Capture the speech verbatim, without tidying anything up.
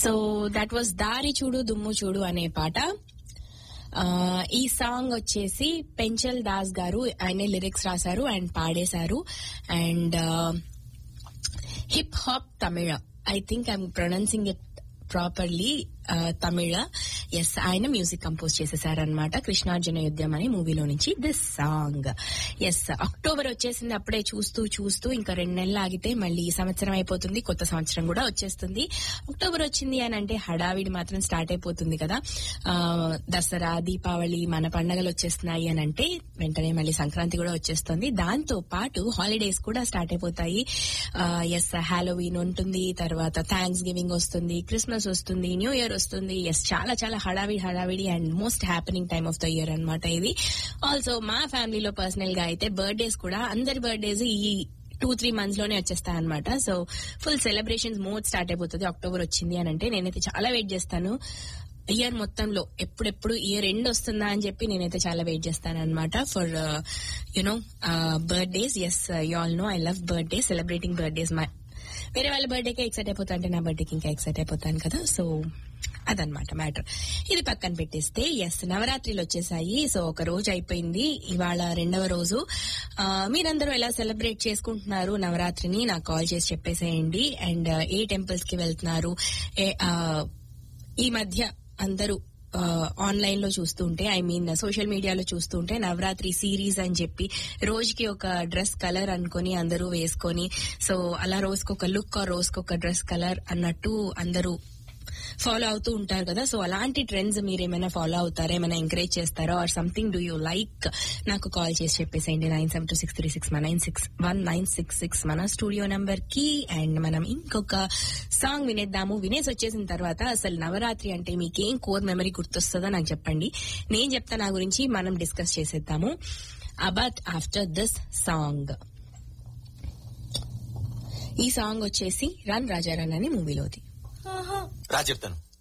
So that was దారి చూడు దుమ్ము చూడు అనే పాట. ఈ సాంగ్ వచ్చేసి పెంచల్ దాస్ గారు ఆయనే లిరిక్స్ రాశారు and పాడేశారు. And hip hop Tamil, I think I'm pronouncing it properly, Tamil. Yes, ఆయన మ్యూజిక్ కంపోజ్ చేసేసారనమాట కృష్ణార్జున యుద్ధం అనే మూవీలో నుంచి దిస్ సాంగ్. ఎస్, అక్టోబర్ వచ్చేసింది అప్పుడే, చూస్తూ చూస్తూ ఇంకా రెండు నెలలు ఆగితే మళ్ళీ ఈ సంవత్సరం అయిపోతుంది, కొత్త సంవత్సరం కూడా వచ్చేస్తుంది. అక్టోబర్ వచ్చింది అని అంటే హడావిడి మాత్రం స్టార్ట్ అయిపోతుంది కదా. దసరా, దీపావళి, మన పండగలు వచ్చేస్తున్నాయి అని అంటే వెంటనే మళ్ళీ సంక్రాంతి కూడా వచ్చేస్తుంది. దాంతో పాటు హాలిడేస్ కూడా స్టార్ట్ అయిపోతాయి. ఎస్, హాలోవీన్ ఉంటుంది, తర్వాత థ్యాంక్స్ గివింగ్ వస్తుంది, క్రిస్మస్ వస్తుంది, న్యూ ఇయర్ వస్తుంది. ఎస్, చాలా చాలా హడావిడి హడావిడి and most happening time of the year అనమాట ఇది. ఆల్సో మా ఫ్యామిలీలో పర్సనల్ గా అయితే బర్త్డేస్ కూడా, అందరి బర్త్డేస్ ఈ టూ త్రీ మంత్స్ లోనే వచ్చేస్తాయి అనమాట. So full celebrations mode start అయిపోతుంది అక్టోబర్ వచ్చింది అని అంటే. నేనైతే చాలా వెయిట్ చేస్తాను ఇయర్ మొత్తంలో, ఎప్పుడెప్పుడు ఇయర్ ఎండ్ వస్తుందా అని చెప్పి నేనైతే చాలా వెయిట్ చేస్తాను అనమాట for you know birthdays. Yes, you all know I love birthdays, celebrating birthdays. My వేరే వాళ్ళ బర్త్డేకే ఎక్సైట్ అయిపోతా అంటే నా బర్త్డేకి ఇంకా ఎక్సైట్ అయిపోతాను కదా. సో అదనమాట మ్యాటర్. ఇది పక్కన పెట్టేస్తే ఎస్, నవరాత్రిలు వచ్చేసాయి. సో ఒక రోజు అయిపోయింది, ఇవాళ రెండవ రోజు. మీరందరూ ఎలా సెలబ్రేట్ చేసుకుంటున్నారు నవరాత్రిని నాకు కాల్ చేసి చెప్పేసేయండి. అండ్ ఏ టెంపుల్స్ కి వెళ్తున్నారు, ఈ మధ్య అందరూ ఆన్లైన్ లో చూస్తుంటే, ఐ మీన్ సోషల్ మీడియాలో చూస్తుంటే నవరాత్రి సిరీస్ అని చెప్పి రోజుకి ఒక డ్రెస్ కలర్ అనుకుని అందరూ వేసుకొని, సో అలా రోజుకొక లుక్, రోజుకొక డ్రెస్ కలర్ అన్నట్టు అందరూ ఫాలో అవుతూ ఉంటారు కదా. సో అలాంటి ట్రెండ్స్ మీరు ఏమైనా ఫాలో అవుతారా, ఏమైనా ఎంకరేజ్ చేస్తారా, or something do you like, నాకు కాల్ చేసి చెప్పేసేయండి. Nine seven two six three six one nine six one nine six six మన స్టూడియో నంబర్ కి. అండ్ మనం ఇంకొక సాంగ్ వినేద్దాము. వినేసి వచ్చేసిన తర్వాత అసలు నవరాత్రి అంటే మీకేం కోర్ మెమరీ గుర్తొస్తుందో నాకు చెప్పండి, నేను చెప్తా నా గురించి, మనం డిస్కస్ చేసేద్దాము అబౌట్ ఆఫ్టర్ దిస్ సాంగ్. ఈ సాంగ్ వచ్చేసి రన్ రాజా రన్ అనే మూవీలోది. రా చెప్తాను.